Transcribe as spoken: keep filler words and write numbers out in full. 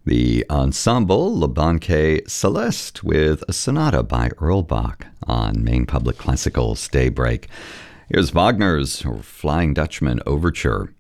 The Ensemble Le Banquet Celeste with a sonata by Earl Bach on Maine Public Classical's Daybreak. Here's Wagner's Flying Dutchman Overture.